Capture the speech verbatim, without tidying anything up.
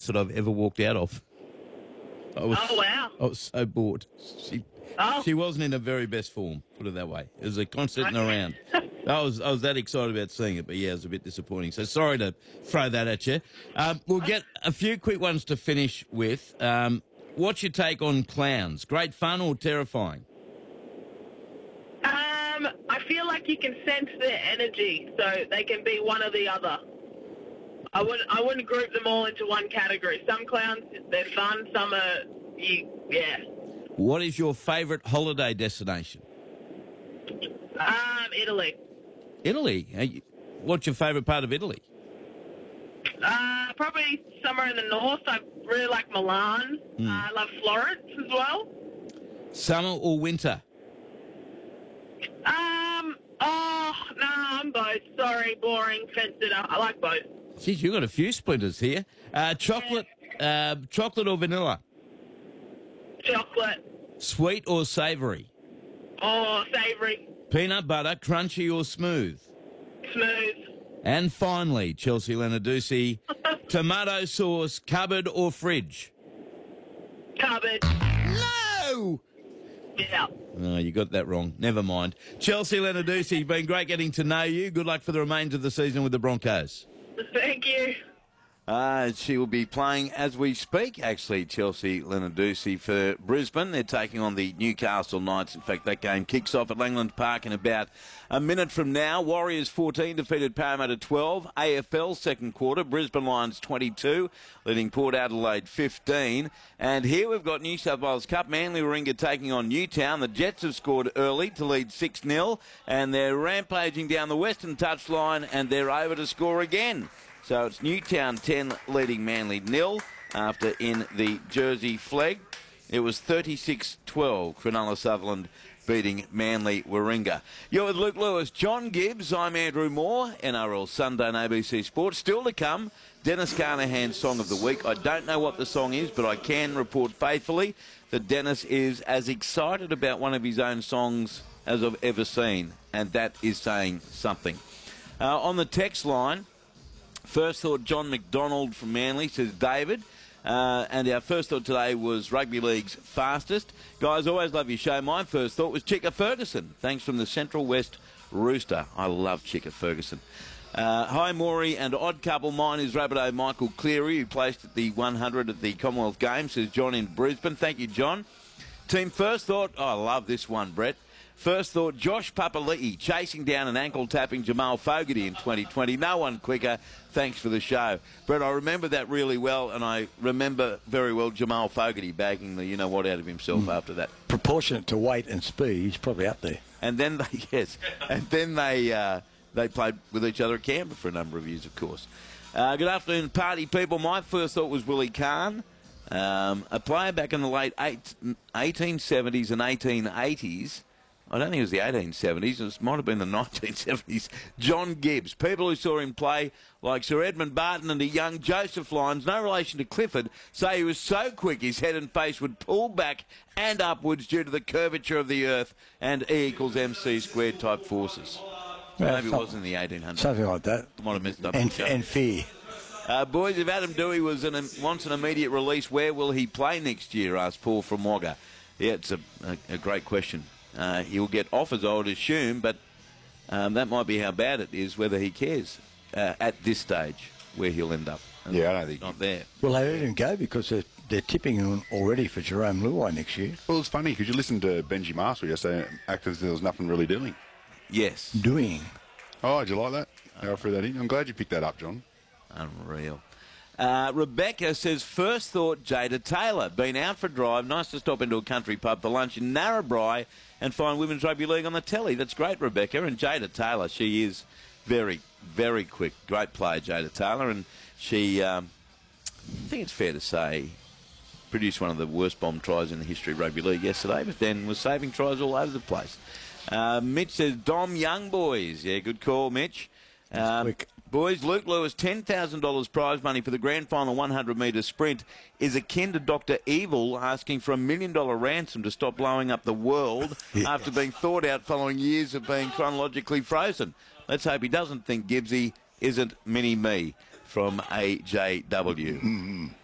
that I've ever walked out of. I was, Oh, wow. I was so bored. She, Oh. she wasn't in her very best form, put it that way. It was a constant around. I was I was that excited about seeing it, but yeah, it was a bit disappointing. So sorry to throw that at you. Um, we'll get a few quick ones to finish with. Um, what's your take on clowns? Great fun or terrifying? Um, I feel like you can sense their energy, so they can be one or the other. I wouldn't, I wouldn't group them all into one category. Some clowns, they're fun. Some are, you, yeah. What is your favourite holiday destination? Um, Italy. Italy. Hey, what's your favourite part of Italy? Uh, probably somewhere in the north. I really like Milan. Mm. Uh, I love Florence as well. Summer or winter? Um, oh, no, I'm both. Sorry, boring, fenced it up. I like both. Geez, you've got a few splinters here. Uh, chocolate, uh, chocolate or vanilla? Chocolate. Sweet or savoury? Oh, savoury. Peanut butter, crunchy or smooth? Smooth. And finally, Chelsea Lenadusi, tomato sauce, cupboard or fridge? Cupboard. No! Yeah. Oh, you got that wrong. Never mind. Chelsea Lenadusi, been great getting to know you. Good luck for the remainder of the season with the Broncos. Thank you. Uh, she will be playing as we speak, actually, Chelsea Lenadusi for Brisbane. They're taking on the Newcastle Knights. In fact, that game kicks off at Langland Park in about a minute from now. Warriors fourteen defeated Parramatta twelve. A F L second quarter. Brisbane Lions twenty-two, leading Port Adelaide fifteen. And here we've got New South Wales Cup. Manly Warringah taking on Newtown. The Jets have scored early to lead six nil. And they're rampaging down the western touchline and they're over to score again. So it's Newtown ten leading Manly nil after in the Jersey flag. It was thirty-six twelve, Cronulla Sutherland beating Manly Warringah. You're with Luke Lewis, John Gibbs, I'm Andrew Moore, N R L Sunday on A B C Sports. Still to come, Dennis Carnahan's Song of the Week. I don't know what the song is, but I can report faithfully that Dennis is as excited about one of his own songs as I've ever seen, and that is saying something. Uh, on the text line, first thought, John McDonald from Manly, says David. Uh, and our first thought today was Rugby League's fastest. Guys, always love your show. My first thought was Chicka Ferguson. Thanks from the Central West Rooster. I love Chicka Ferguson. Uh, hi, Maury and odd couple. Mine is Rabbitoh Michael Cleary, who placed at the one hundred at the Commonwealth Games, says John in Brisbane. Thank you, John. Team first thought, oh, I love this one, Brett. First thought, Josh Papali'i chasing down and ankle-tapping Jamal Fogarty in twenty twenty. No one quicker. Thanks for the show. Brett, I remember that really well, and I remember very well Jamal Fogarty bagging the you-know-what out of himself mm. after that. Proportionate to weight and speed, he's probably up there. And then they, yes, and then they uh, they played with each other at Canberra for a number of years, of course. Uh, good afternoon, party people. My first thought was Willie Kahn, um, a player back in the late eight, eighteen seventies and eighteen eighties. I don't think it was the eighteen seventies. It might have been the nineteen seventies. John Gibbs. People who saw him play, like Sir Edmund Barton and a young Joseph Lyons, no relation to Clifford, say he was so quick his head and face would pull back and upwards due to the curvature of the earth and E equals M C squared type forces. Well, maybe it was in the eighteen hundreds. Something like that. Might have messed up. And, and fear. Uh, boys, if Adam Dewey was an, wants an immediate release, where will he play next year? Asked Paul from Wagga. Yeah, it's a, a, a great question. Uh, he'll get offers, I would assume, but um, that might be how bad it is, whether he cares uh, at this stage where he'll end up. Yeah, I don't think. Not there. Well, they let him go because they're, they're tipping him already for Jerome Luai next year. Well, it's funny because you listened to Benji Marshall yesterday, acted as there was nothing really doing. Yes. Doing. Oh, did you like that? How I threw that in? I'm glad you picked that up, John. Unreal. Uh, Rebecca says, first thought, Jada Taylor. Been out for a drive. Nice to stop into a country pub for lunch in Narrabri and find Women's Rugby League on the telly. That's great, Rebecca. And Jada Taylor, she is very, very quick. Great player, Jada Taylor. And she, um, I think it's fair to say, produced one of the worst bomb tries in the history of Rugby League yesterday, but then was saving tries all over the place. Uh, Mitch says, Dom Young boys. Yeah, good call, Mitch. Um, boys, Luke Lewis, ten thousand dollars prize money for the grand final one hundred metre sprint is akin to Doctor Evil asking for a million dollar ransom to stop blowing up the world yes. after being thawed out following years of being chronologically frozen. Let's hope he doesn't think Gibbsy isn't mini-me from A J W. Mm-hmm.